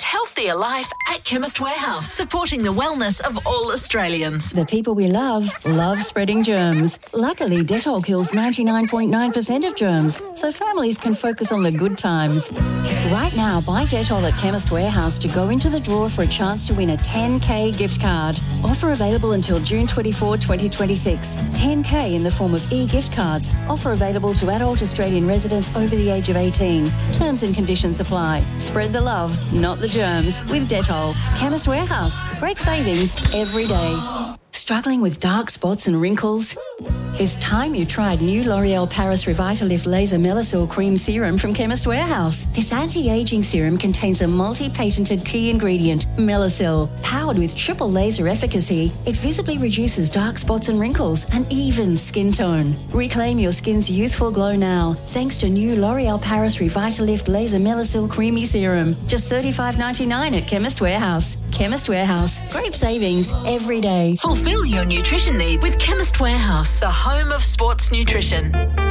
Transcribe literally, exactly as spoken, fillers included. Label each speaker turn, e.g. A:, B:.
A: and healthier life at Chemist Warehouse, supporting the wellness of all Australians.
B: The people we love, love spreading germs. Luckily, Dettol kills ninety-nine point nine percent of germs, so families can focus on the good times. Right now, buy Dettol at Chemist Warehouse to go into the draw for a chance to win a ten K gift card. Offer available until June twenty-fourth, twenty twenty-six. ten K in the form of e-gift cards. Offer available to adult Australian residents over the age of eighteen. Terms and conditions apply. Spread the love, not the germs, with Dettol. Chemist Warehouse. Great savings every day. Struggling with dark spots and wrinkles? It's time you tried new L'Oreal Paris Revitalift Laser Melasil Cream Serum from Chemist Warehouse. This anti-aging serum contains a multi-patented key ingredient, Melasil. Powered with triple laser efficacy, it visibly reduces dark spots and wrinkles and evens skin tone. Reclaim your skin's youthful glow now, thanks to new L'Oreal Paris Revitalift Laser Melasil Creamy Serum. Just thirty-five ninety-nine at Chemist Warehouse. Chemist Warehouse. Great savings every day.
A: Fulfill your nutrition needs with Chemist Warehouse, the home of sports nutrition.